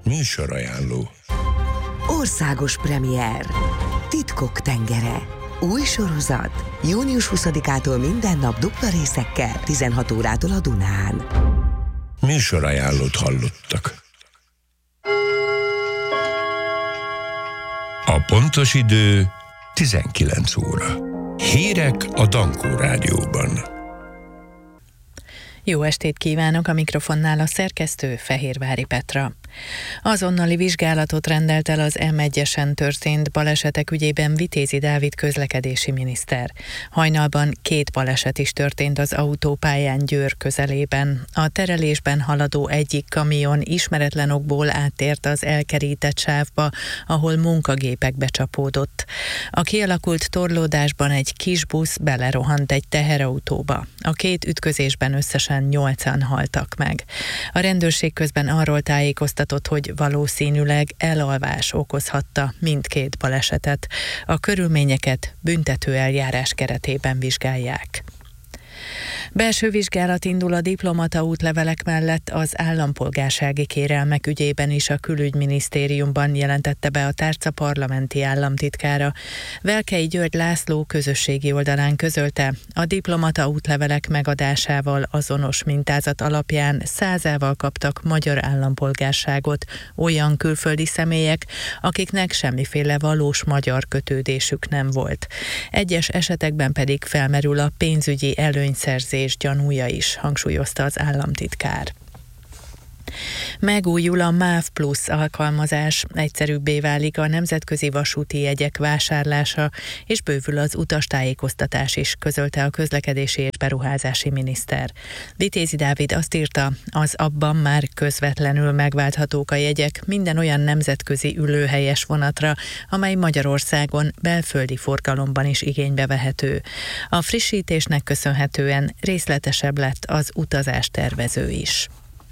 Műsorajánló. Országos premier. Titkok tengere. Új sorozat. Június 20-ától minden nap dupla részekkel, 16 órától a Dunán. Műsorajánlót hallottak. A pontos idő 19 óra. Hírek a Dankó Rádióban. Jó estét kívánok, a mikrofonnál a szerkesztő Fehérvári Petra. Azonnali vizsgálatot rendelt el az M1-esen történt balesetek ügyében Vitézi Dávid közlekedési miniszter. Hajnalban 2 baleset is történt az autópályán Győr közelében. A terelésben haladó egyik kamion ismeretlen okból áttért az elkerített sávba, ahol munkagépek becsapódott. A kialakult torlódásban egy kis busz belerohant egy teherautóba. A 2 ütközésben összesen 8-an haltak meg. A rendőrség közben arról tájékoztatott, hogy valószínűleg elalvás okozhatta mindkét balesetet. A körülményeket büntetőeljárás keretében vizsgálják. Belső vizsgálat indul a diplomata útlevelek mellett az állampolgársági kérelmek ügyében is a Külügyminisztériumban, jelentette be a tárca parlamenti államtitkára. Velkei György László közösségi oldalán közölte, a diplomata útlevelek megadásával azonos mintázat alapján 100-ával kaptak magyar állampolgárságot olyan külföldi személyek, akiknek semmiféle valós magyar kötődésük nem volt. Egyes esetekben pedig felmerül a pénzügyi előnyszerzés gyanúja is, hangsúlyozta az államtitkár. Megújul a MÁV Plus alkalmazás, egyszerűbbé válik a nemzetközi vasúti jegyek vásárlása, és bővül az utastájékoztatás is, közölte a közlekedési és beruházási miniszter. Vitézi Dávid azt írta, az abban már közvetlenül megválthatók a jegyek minden olyan nemzetközi ülőhelyes vonatra, amely Magyarországon belföldi forgalomban is igénybe vehető. A frissítésnek köszönhetően részletesebb lett az utazástervező is.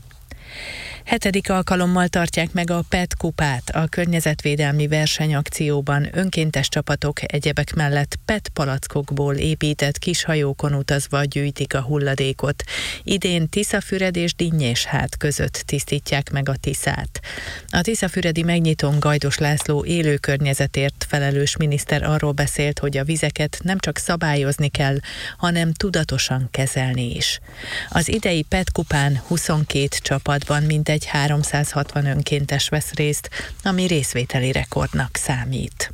7. alkalommal tartják meg a PET kupát. A környezetvédelmi versenyakcióban önkéntes csapatok egyebek mellett PET palackokból épített kis hajókon utazva gyűjtik a hulladékot. Idén Tiszafüred és Dinnyéshát között tisztítják meg a Tiszát. A tiszafüredi megnyitón Gajdos László élő környezetért felelős miniszter arról beszélt, hogy a vizeket nem csak szabályozni kell, hanem tudatosan kezelni is. Az idei PET kupán 22 csapatban mintegy 360 önkéntes vesz részt, ami részvételi rekordnak számít.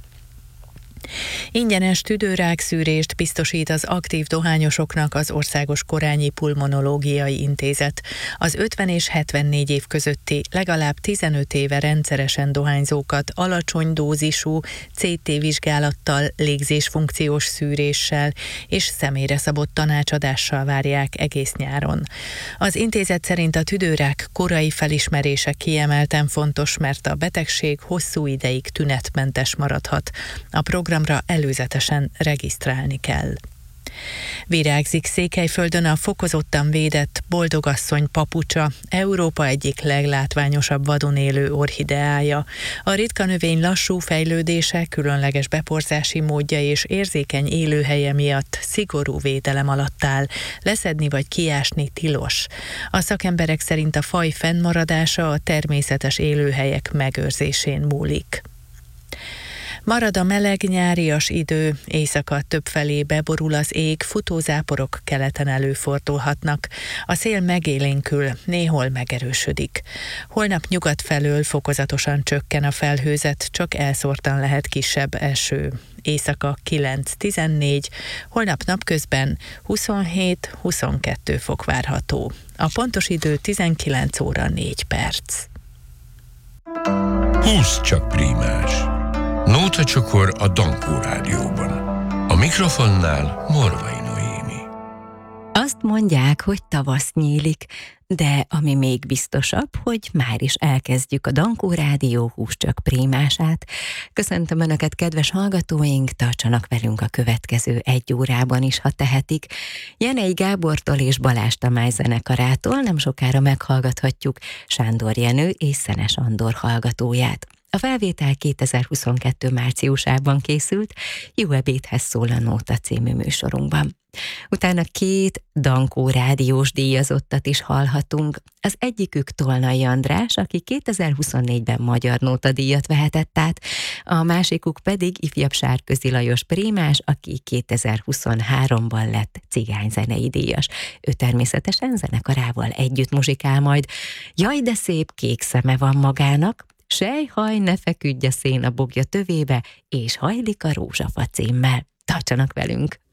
Ingyenes tüdőrákszűrést biztosít az aktív dohányosoknak az Országos Korányi Pulmonológiai Intézet. Az 50 és 74 év közötti legalább 15 éve rendszeresen dohányzókat alacsony dózisú CT vizsgálattal, légzésfunkciós szűréssel és személyre szabott tanácsadással várják egész nyáron. Az intézet szerint a tüdőrák korai felismerése kiemelten fontos, mert a betegség hosszú ideig tünetmentes maradhat. A programra előzetesen regisztrálni kell. Virágzik Székelyföldön a fokozottan védett boldogasszony papucsa, Európa egyik leglátványosabb vadon élő orchideája. A ritka növény lassú fejlődése, különleges beporzási módja és érzékeny élőhelye miatt szigorú védelem alatt áll. Leszedni vagy kiásni tilos. A szakemberek szerint a faj fennmaradása a természetes élőhelyek megőrzésén múlik. Marad a meleg nyárias idő, éjszaka többfelé beborul az ég, futózáporok keleten előfordulhatnak. A szél megélénkül, néhol megerősödik. Holnap nyugat felől fokozatosan csökken a felhőzet, csak elszórtan lehet kisebb eső. Éjszaka 9-14, holnap napközben 27-22 fok várható. A pontos idő 19 óra 4 perc. 20 csak prímás. Nóta csokor a Dankó Rádióban. A mikrofonnál Morvai Noémi. Azt mondják, hogy tavasz nyílik, de ami még biztosabb, hogy már is elkezdjük a Dankó Rádió 20 csak prímását. Köszöntöm Önöket, kedves hallgatóink, tartsanak velünk a következő 1 órában is, ha tehetik. Jenei Gábortól és Balázs Tamás zenekarától nem sokára meghallgathatjuk Sándor Jenő és Szenes Andor hallgatóját. A felvétel 2022. márciusában készült, Jó ebédhez szól a Nóta című műsorunkban. Utána 2 Dankó rádiós díjazottat is hallhatunk. Az egyikük Tolnai András, aki 2024-ben Magyar Nóta díjat vehetett át, a másikuk pedig ifjabb Sárközi Lajos Prémás, aki 2023-ban lett cigányzenei díjas. Ő természetesen zenekarával együtt muzsikál majd. Jaj, de szép kék szeme van magának, Sejhaj, ne feküdj a szén a bogja tövébe, és Hajlik a rózsafa címmel. Tartsanak velünk!